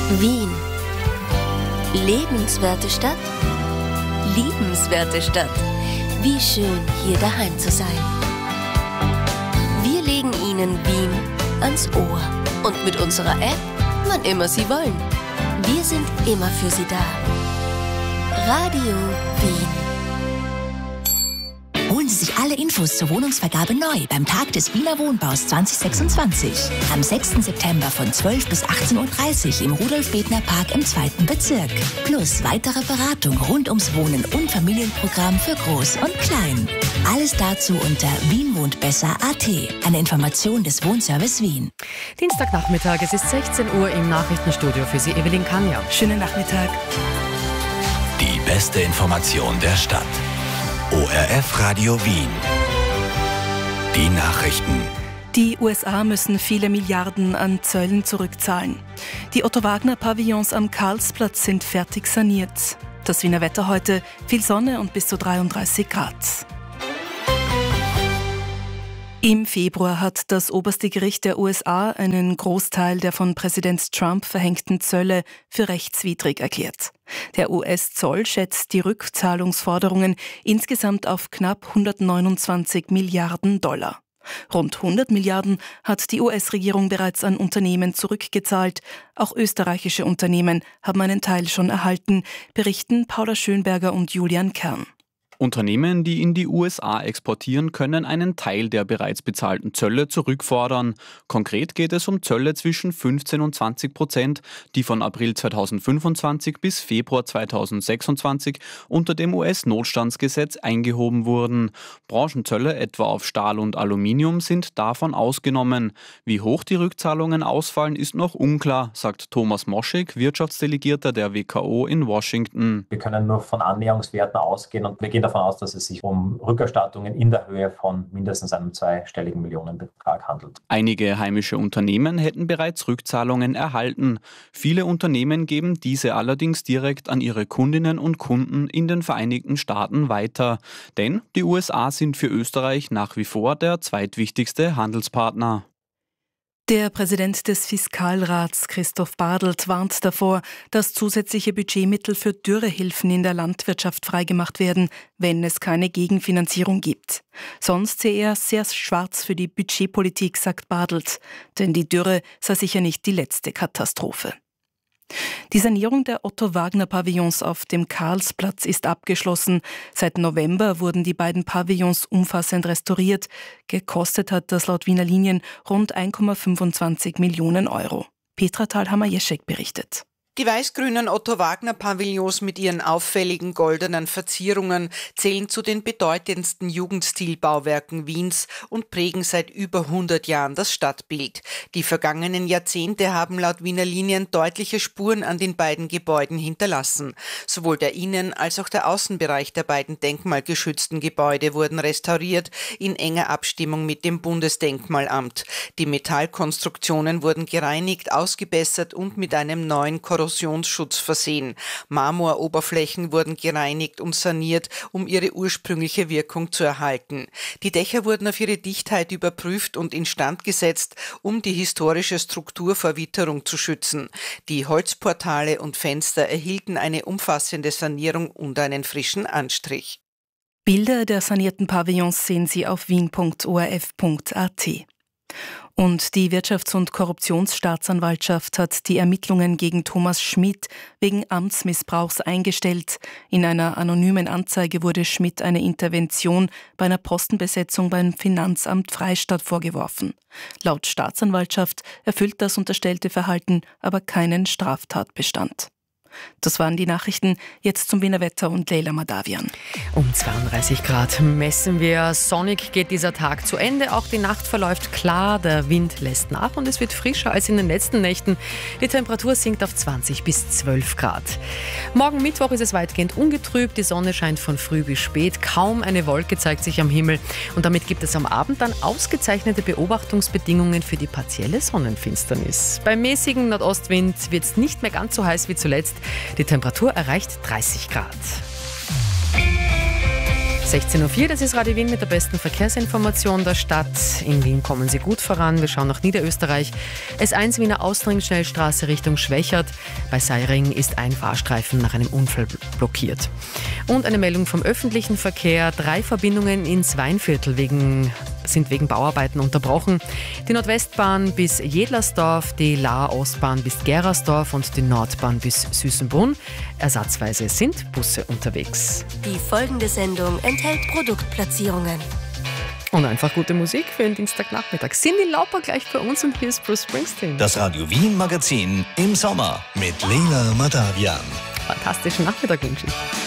Wien. Lebenswerte Stadt? Liebenswerte Stadt. Wie schön, hier daheim zu sein. Wir legen Ihnen Wien ans Ohr. Und mit unserer App, wann immer Sie wollen. Wir sind immer für Sie da. Radio Wien. Holen Sie sich alle Infos zur Wohnungsvergabe neu beim Tag des Wiener Wohnbaus 2026. Am 6. September von 12 bis 18.30 Uhr im Rudolf-Bethner-Park im 2. Bezirk. Plus weitere Beratung rund ums Wohnen und Familienprogramm für Groß und Klein. Alles dazu unter wienwohntbesser.at. Eine Information des Wohnservice Wien. Dienstagnachmittag, es ist 16 Uhr im Nachrichtenstudio für Sie, Evelyn Kanja. Schönen Nachmittag. Die beste Information der Stadt. ORF Radio Wien. Die Nachrichten. Die USA müssen viele Milliarden an Zöllen zurückzahlen. Die Otto-Wagner-Pavillons am Karlsplatz sind fertig saniert. Das Wiener Wetter heute, viel Sonne und bis zu 33 Grad. Im Februar hat das oberste Gericht der USA einen Großteil der von Präsident Trump verhängten Zölle für rechtswidrig erklärt. Der US-Zoll schätzt die Rückzahlungsforderungen insgesamt auf knapp 129 Milliarden $. Rund 100 Milliarden hat die US-Regierung bereits an Unternehmen zurückgezahlt. Auch österreichische Unternehmen haben einen Teil schon erhalten, berichten Paula Schönberger und Julian Kern. Unternehmen, die in die USA exportieren, können einen Teil der bereits bezahlten Zölle zurückfordern. Konkret geht es um Zölle zwischen 15% und 20%, die von April 2025 bis Februar 2026 unter dem US-Notstandsgesetz eingehoben wurden. Branchenzölle etwa auf Stahl und Aluminium sind davon ausgenommen. Wie hoch die Rückzahlungen ausfallen, ist noch unklar, sagt Thomas Moschig, Wirtschaftsdelegierter der WKO in Washington. Wir können nur von Annäherungswerten ausgehen und wir gehen davon aus, dass es sich um Rückerstattungen in der Höhe von mindestens einem zweistelligen Millionenbetrag handelt. Einige heimische Unternehmen hätten bereits Rückzahlungen erhalten. Viele Unternehmen geben diese allerdings direkt an ihre Kundinnen und Kunden in den Vereinigten Staaten weiter. Denn die USA sind für Österreich nach wie vor der zweitwichtigste Handelspartner. Der Präsident des Fiskalrats, Christoph Bartelt, warnt davor, dass zusätzliche Budgetmittel für Dürrehilfen in der Landwirtschaft freigemacht werden, wenn es keine Gegenfinanzierung gibt. Sonst sehe er sehr schwarz für die Budgetpolitik, sagt Bartelt, denn die Dürre sei sicher nicht die letzte Katastrophe. Die Sanierung der Otto-Wagner-Pavillons auf dem Karlsplatz ist abgeschlossen. Seit November wurden die beiden Pavillons umfassend restauriert. Gekostet hat das laut Wiener Linien rund 1,25 Millionen €. Petra Thalhammer-Jeschek berichtet. Die weiß-grünen Otto-Wagner-Pavillons mit ihren auffälligen goldenen Verzierungen zählen zu den bedeutendsten Jugendstilbauwerken Wiens und prägen seit über 100 Jahren das Stadtbild. Die vergangenen Jahrzehnte haben laut Wiener Linien deutliche Spuren an den beiden Gebäuden hinterlassen. Sowohl der Innen- als auch der Außenbereich der beiden denkmalgeschützten Gebäude wurden restauriert, in enger Abstimmung mit dem Bundesdenkmalamt. Die Metallkonstruktionen wurden gereinigt, ausgebessert und mit einem neuen Korrosionsschutz versehen. Marmoroberflächen wurden gereinigt und saniert, um ihre ursprüngliche Wirkung zu erhalten. Die Dächer wurden auf ihre Dichtheit überprüft und instand gesetzt, um die historische Struktur vor Witterung zu schützen. Die Holzportale und Fenster erhielten eine umfassende Sanierung und einen frischen Anstrich. Bilder der sanierten Pavillons sehen Sie auf wien.orf.at. Und die Wirtschafts- und Korruptionsstaatsanwaltschaft hat die Ermittlungen gegen Thomas Schmidt wegen Amtsmissbrauchs eingestellt. In einer anonymen Anzeige wurde Schmidt eine Intervention bei einer Postenbesetzung beim Finanzamt Freistadt vorgeworfen. Laut Staatsanwaltschaft erfüllt das unterstellte Verhalten aber keinen Straftatbestand. Das waren die Nachrichten. Jetzt zum Wiener Wetter und Leila Madavian. Um 32 Grad messen wir. Sonnig geht dieser Tag zu Ende. Auch die Nacht verläuft klar. Der Wind lässt nach und es wird frischer als in den letzten Nächten. Die Temperatur sinkt auf 20 bis 12 Grad. Morgen Mittwoch ist es weitgehend ungetrübt. Die Sonne scheint von früh bis spät. Kaum eine Wolke zeigt sich am Himmel. Und damit gibt es am Abend dann ausgezeichnete Beobachtungsbedingungen für die partielle Sonnenfinsternis. Beim mäßigen Nordostwind wird es nicht mehr ganz so heiß wie zuletzt. Die Temperatur erreicht 30 Grad. 16.04 Uhr, das ist Radio Wien mit der besten Verkehrsinformation der Stadt. In Wien kommen Sie gut voran. Wir schauen nach Niederösterreich. S1 Wiener Ausring-Schnellstraße Richtung Schwächert. Bei Seiring ist ein Fahrstreifen nach einem Unfall blockiert. Und eine Meldung vom öffentlichen Verkehr. 3 Verbindungen ins Weinviertel sind wegen Bauarbeiten unterbrochen. Die Nordwestbahn bis Jedlersdorf, die Lahr-Ostbahn bis Gerersdorf und die Nordbahn bis Süßenbrunn. Ersatzweise sind Busse unterwegs. Die folgende Sendung enthält Produktplatzierungen. Und einfach gute Musik für den Dienstagnachmittag. Cyndi Lauper gleich bei uns und hier ist Bruce Springsteen. Das Radio Wien Magazin im Sommer mit Leila Madavian. Fantastischen Nachmittag wünsche ich.